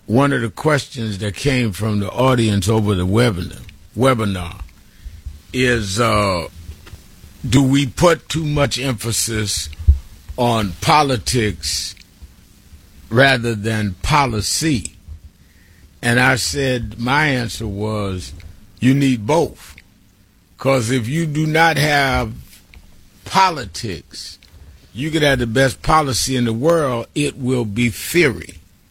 one of the questions that came from the audience over the webinar is, do we put too much emphasis on politics rather than policy? And I said my answer was, you need both. Because if you do not have politics, you could have the best policy in the world, it will be theory.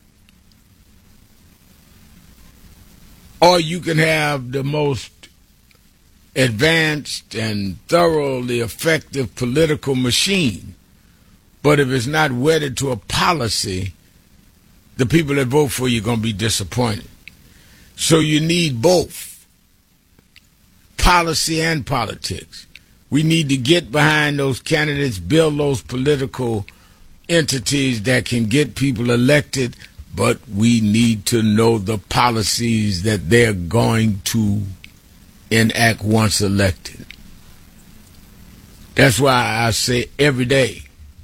Or you can have the most advanced and thoroughly effective political machine, but if it's not wedded to a policy, the people that vote for you are going to be disappointed. So you need both, policy and politics. We need to get behind those candidates, build those political entities that can get people elected, but we need to know the policies that they're going to enact once elected. That's why I say every day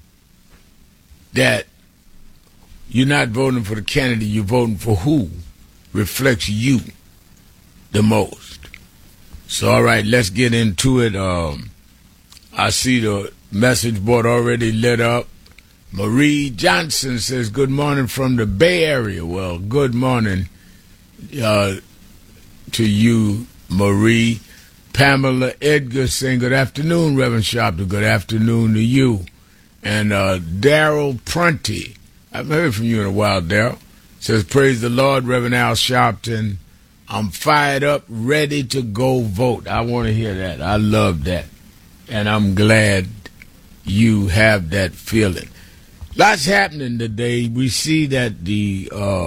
that you're not voting for the candidate, you're voting for who reflects you the most. So, all right, let's get into it. I see the message board already lit up. Marie Johnson says, good morning from the Bay Area. Well, good morning to you, Marie. Pamela Edgar saying, good afternoon, Reverend Sharpton. Good afternoon to you. And Daryl Prunty, I haven't heard from you in a while, Daryl, says, praise the Lord, Reverend Al Sharpton. I'm fired up, ready to go vote. I want to hear that. I love that. And I'm glad you have that feeling. Lots happening today. We see that the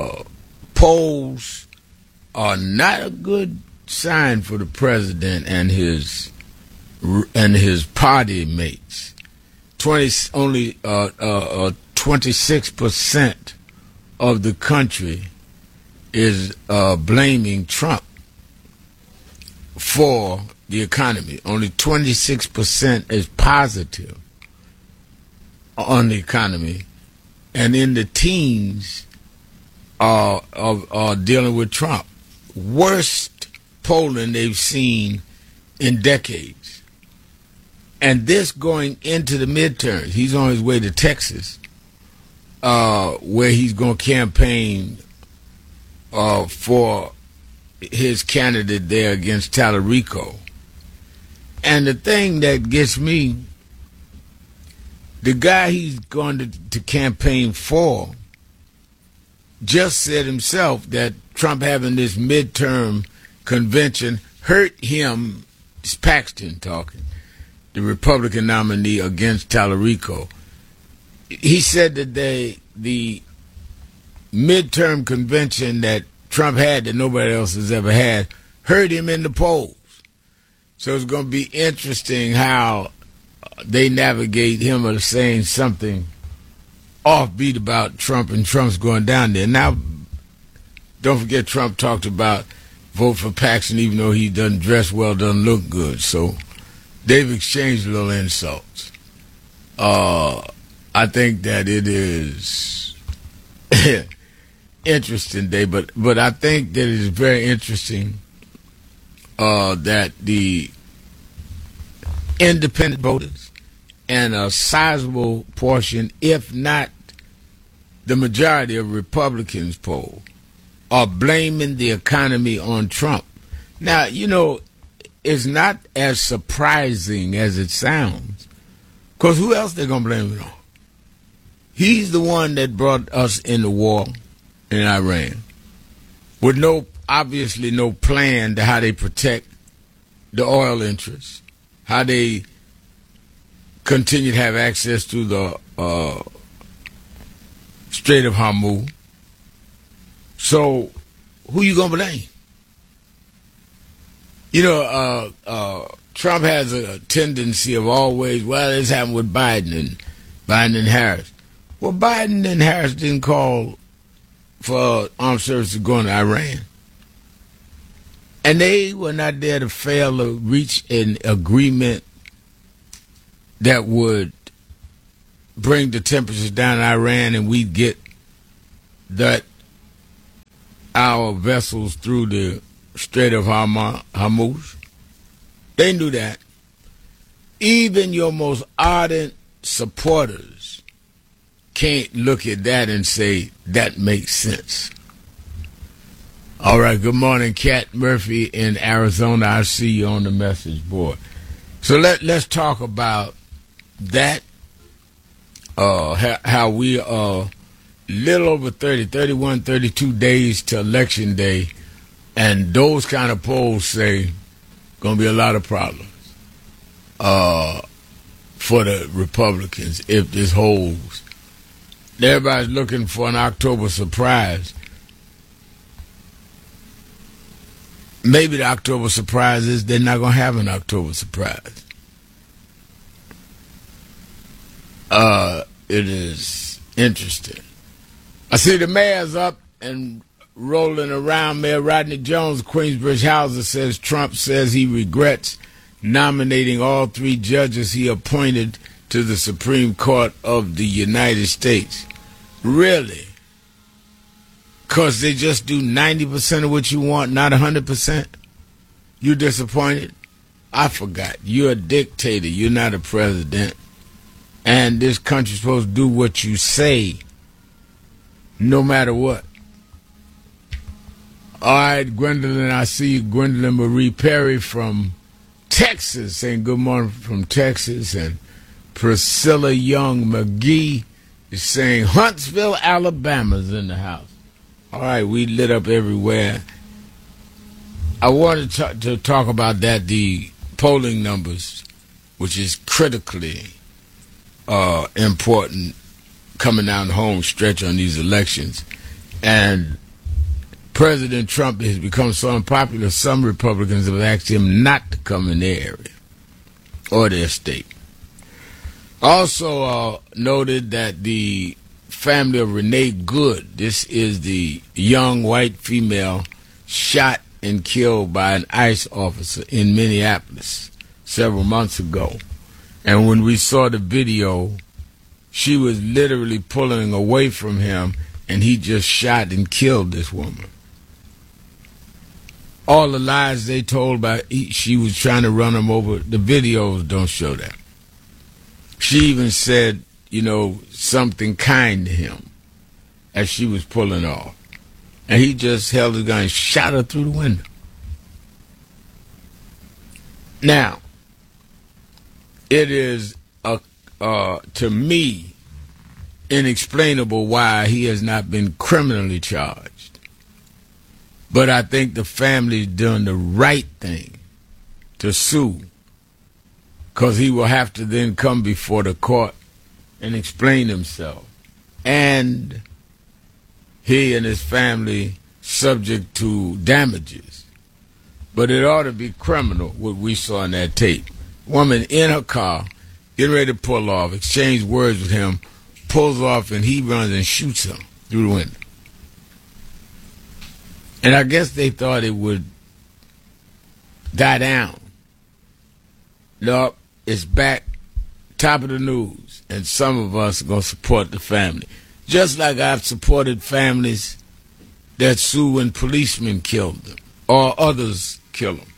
polls are not a good sign for the president and his party mates. Only 26% of the country is blaming Trump for the economy. Only 26% is positive on the economy, and in the teens are dealing with Trump. Worst polling they've seen in decades. And this going into the midterms. He's on his way to Texas, where he's going to campaign for his candidate there against Tallarico. And the thing that gets me, the guy he's going to campaign for just said himself that Trump having this midterm convention hurt him. It's Paxton talking, the Republican nominee against Tallarico. He said that the midterm convention that Trump had that nobody else has ever had hurt him in the polls. So it's going to be interesting how they navigate him or saying something offbeat about Trump, and Trump's going down there. Now, don't forget Trump talked about vote for Paxton even though he doesn't dress well, doesn't look good. So they've exchanged little insults. I think that it is interesting day, but I think that it is very interesting that the independent voters and a sizable portion, if not the majority of Republicans poll, are blaming the economy on Trump. Now, you know, it's not as surprising as it sounds, because who else they're going to blame it on? He's the one that brought us into war in Iran with obviously no plan to how they protect the oil interests, how they continue to have access to the Strait of Hormuz. So who you going to blame? You know, Trump has a tendency of always, well, this happened with Biden and Harris. Well, Biden and Harris didn't call for armed services to go into Iran. And they were not there to fail to reach an agreement that would bring the temperatures down in Iran, and we'd get that our vessels through the Strait of Hormuz. They knew that. Even your most ardent supporters can't look at that and say, that makes sense. All right, good morning, Cat Murphy in Arizona. I see you on the message board. So let's talk about that, how we are little over 31, 32 days to Election Day, and those kind of polls say going to be a lot of problems for the Republicans if this holds. Everybody's looking for an October surprise. Maybe the October surprise is they're not going to have an October surprise. It is interesting. I see the mayor's up and rolling around. Mayor Rodney Jones, Queensbridge Hauser, says Trump says he regrets nominating all 3 judges he appointed to the Supreme Court of the United States. Really? Because they just do 90% of what you want, not 100%? You disappointed? I forgot. You're a dictator. You're not a president. And this country's supposed to do what you say, no matter what. All right, Gwendolyn, I see you. Gwendolyn Marie Perry from Texas saying good morning from Texas. And Priscilla Young McGee is saying Huntsville, Alabama's in the house. All right, we lit up everywhere. I wanted to talk about that, the polling numbers, which is critically important coming down the home stretch on these elections. And President Trump has become so unpopular, some Republicans have asked him not to come in their area or their state. Also noted that the family of Renee Good, this is the young white female shot and killed by an ICE officer in Minneapolis several months ago. And when we saw the video, she was literally pulling away from him, and he just shot and killed this woman. All the lies they told about she was trying to run him over, the videos don't show that. She even said, something kind to him as she was pulling off. And he just held his gun and shot her through the window. Now, it is, to me, inexplainable why he has not been criminally charged. But I think the family's done the right thing to sue, because he will have to then come before the court and explain himself. And he and his family subject to damages. But it ought to be criminal, what we saw in that tape. Woman in her car, getting ready to pull off, exchange words with him, pulls off, and he runs and shoots her through the window. And I guess they thought it would die down. Nope, it's back, top of the news, and some of us are going to support the family. Just like I've supported families that sue when policemen killed them or others kill them.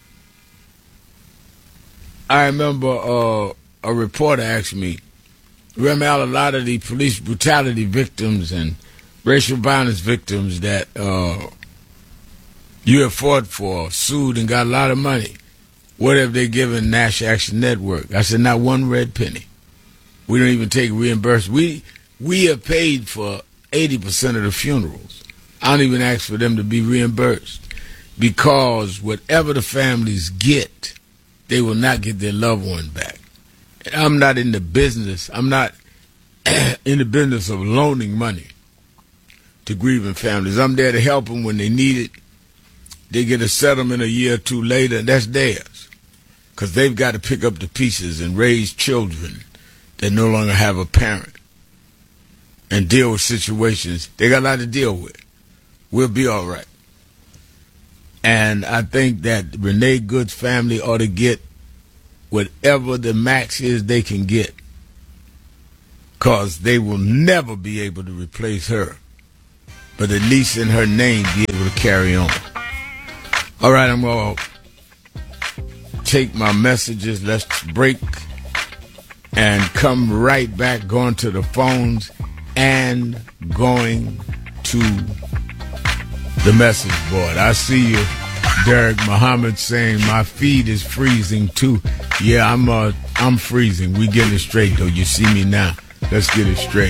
I remember a reporter asked me, remember a lot of the police brutality victims and racial violence victims that you have fought for, sued and got a lot of money. What have they given National Action Network? I said, not one red penny. We don't even take reimbursement. We have paid for 80% of the funerals. I don't even ask for them to be reimbursed, because whatever the families get, they will not get their loved one back. And I'm not in the business. I'm not in the business of loaning money to grieving families. I'm there to help them when they need it. They get a settlement a year or two later, and that's theirs, because they've got to pick up the pieces and raise children that no longer have a parent and deal with situations. They got a lot to deal with. We'll be all right. And I think that Renee Good's family ought to get whatever the max is they can get, because they will never be able to replace her but at least in her name be able to carry on. All right, I'm going to take my messages. Let's break and come right back, going to the phones and going to the message board. I see you, Derek Muhammad, saying my feed is freezing too. Yeah, I'm freezing. We getting it straight though. You see me now. Let's get it straight.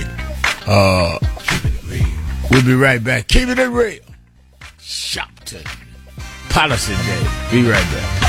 We'll be right back. Keep it real. Shopton. Policy Day. Be right back.